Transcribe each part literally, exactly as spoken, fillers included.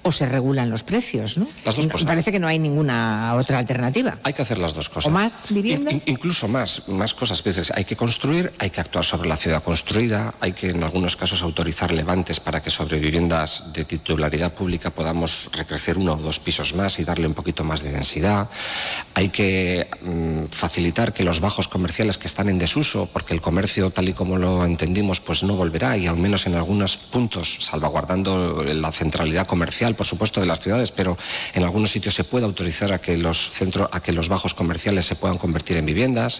o se regulan los precios, ¿no? Las dos no, cosas. Parece que no hay ninguna otra alternativa. Hay que hacer las dos cosas. ¿O más vivienda? In, in, incluso más, más cosas. Veces hay que construir, hay que actuar sobre la ciudad construida, hay que en algunos casos autorizar levantes para que sobre viviendas de titularidad pública podamos recrecer uno o dos pisos más y darle un poquito más de densidad. Hay que mmm, facilitar que los bajos comerciales que están en desuso, porque el comercio tal y como lo entendimos pues no volverá, y al menos en algunos puntos, salvaguardando la centralidad comercial por supuesto de las ciudades, pero en algunos sitios se puede autorizar a que los centros, a que los bajos comerciales se puedan convertir en viviendas.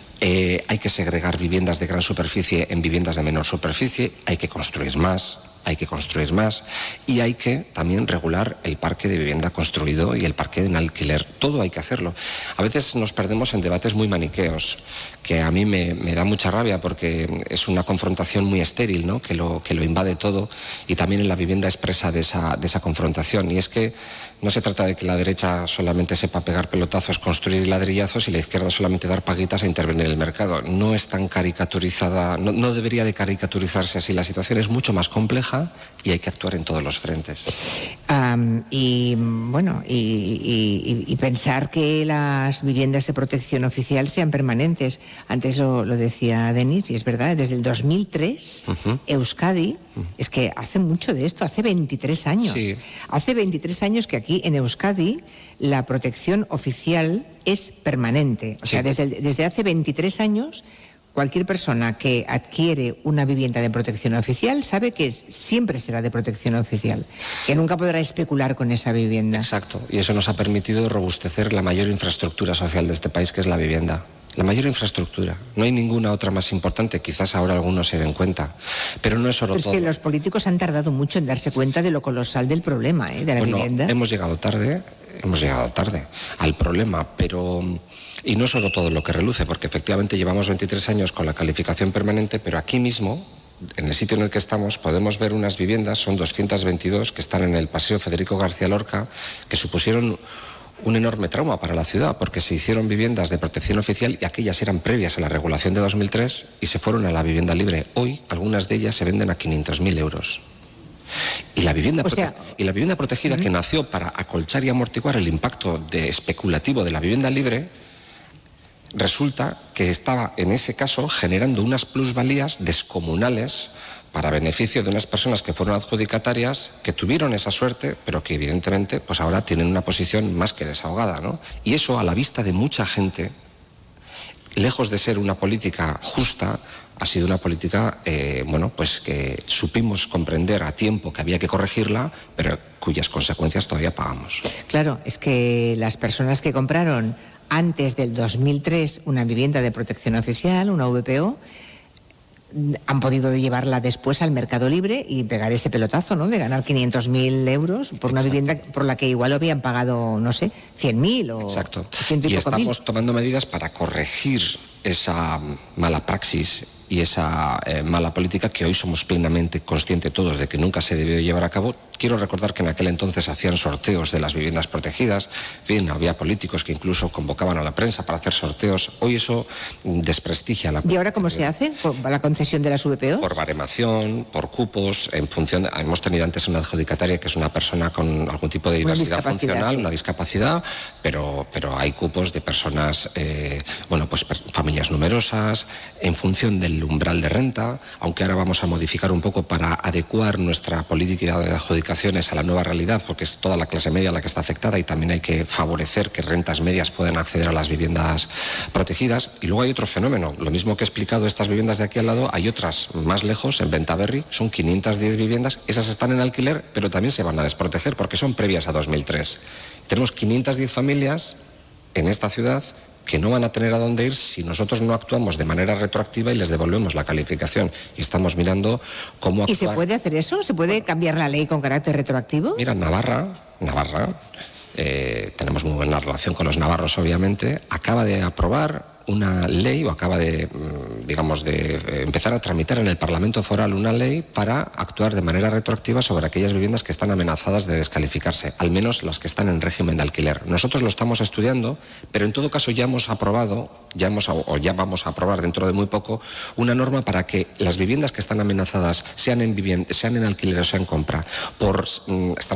Eh, hay que segregar viviendas de gran superficie en viviendas de menor superficie, hay que construir más. Hay que construir más y hay que también regular el parque de vivienda construido y el parque en alquiler. Todo hay que hacerlo. A veces nos perdemos en debates muy maniqueos, que a mí me, me da mucha rabia porque es una confrontación muy estéril, ¿no? que, lo, que lo invade todo, y también en la vivienda expresa de esa, de esa confrontación. Y es que no se trata de que la derecha solamente sepa pegar pelotazos, construir ladrillazos, y la izquierda solamente dar paguitas e intervenir en el mercado. No es tan caricaturizada, no, no debería de caricaturizarse así. La situación es mucho más compleja y hay que actuar en todos los frentes. Um, y bueno, y, y, y pensar que las viviendas de protección oficial sean permanentes. Antes lo, lo decía Denis, y es verdad, desde el dos mil tres, uh-huh. Euskadi, uh-huh. es que hace mucho de esto, hace veintitrés años. Sí. Hace veintitrés años que aquí en Euskadi la protección oficial es permanente. O sea, sí. desde, desde hace veintitrés años... Cualquier persona que adquiere una vivienda de protección oficial sabe que es, siempre será de protección oficial, que nunca podrá especular con esa vivienda. Exacto, y eso nos ha permitido robustecer la mayor infraestructura social de este país, que es la vivienda. La mayor infraestructura. No hay ninguna otra más importante, quizás ahora algunos se den cuenta, pero no es solo pero todo. Es que los políticos han tardado mucho en darse cuenta de lo colosal del problema, ¿eh? de la bueno, vivienda. Hemos llegado tarde, hemos llegado tarde al problema, pero... Y no solo todo lo que reluce, porque efectivamente llevamos veintitrés años con la calificación permanente, pero aquí mismo, en el sitio en el que estamos, podemos ver unas viviendas, son doscientas veintidós, que están en el Paseo Federico García Lorca, que supusieron un enorme trauma para la ciudad, porque se hicieron viviendas de protección oficial y aquellas eran previas a la regulación de dos mil tres y se fueron a la vivienda libre. Hoy, algunas de ellas se venden a quinientos mil euros. Y la vivienda, o sea, prote- y la vivienda protegida, uh-huh. que nació para acolchar y amortiguar el impacto de especulativo de la vivienda libre, resulta que estaba en ese caso generando unas plusvalías descomunales para beneficio de unas personas que fueron adjudicatarias, que tuvieron esa suerte, pero que evidentemente pues ahora tienen una posición más que desahogada, ¿no? Y eso, a la vista de mucha gente, lejos de ser una política justa, ha sido una política, eh, bueno, pues que supimos comprender a tiempo que había que corregirla, pero cuyas consecuencias todavía pagamos. Claro, es que las personas que compraron antes del dos mil tres una vivienda de protección oficial, una V P O, han podido llevarla después al mercado libre y pegar ese pelotazo, ¿no? De ganar quinientos mil euros por una Exacto. vivienda por la que igual habían pagado, no sé, cien mil o Exacto. ciento y, y poco estamos mil. tomando medidas para corregir esa mala praxis y esa eh, mala política que hoy somos plenamente conscientes todos de que nunca se debió llevar a cabo. Quiero recordar que en aquel entonces hacían sorteos de las viviendas protegidas, en fin, había políticos que incluso convocaban a la prensa para hacer sorteos. Hoy eso desprestigia la política. ¿Y ahora cómo se hace con la concesión de las V P O? Por baremación, por cupos, en función de, hemos tenido antes una adjudicataria que es una persona con algún tipo de diversidad funcional, sí. una discapacidad, pero, pero hay cupos de personas, eh, bueno, pues familias numerosas, en función del umbral de renta, aunque ahora vamos a modificar un poco para adecuar nuestra política de adjudicaciones a la nueva realidad, porque es toda la clase media la que está afectada y también hay que favorecer que rentas medias puedan acceder a las viviendas protegidas. Y luego hay otro fenómeno, lo mismo que he explicado estas viviendas de aquí al lado, hay otras más lejos, en Bentaberri, son quinientas diez viviendas, esas están en alquiler, pero también se van a desproteger porque son previas a dos mil tres. Tenemos quinientas diez familias en esta ciudad que no van a tener a dónde ir si nosotros no actuamos de manera retroactiva y les devolvemos la calificación. Y estamos mirando cómo actuar. ¿Y se puede hacer eso? ¿Se puede cambiar la ley con carácter retroactivo? Mira, Navarra, Navarra, eh, tenemos muy buena relación con los navarros, obviamente, acaba de aprobar una ley, o acaba de, digamos, de empezar a tramitar en el Parlamento Foral una ley para actuar de manera retroactiva sobre aquellas viviendas que están amenazadas de descalificarse, al menos las que están en régimen de alquiler. Nosotros lo estamos estudiando, pero en todo caso ya hemos aprobado, ya hemos, o ya vamos a aprobar dentro de muy poco, una norma para que las viviendas que están amenazadas, sean en, vivienda, sean en alquiler o sean en compra, por, estamos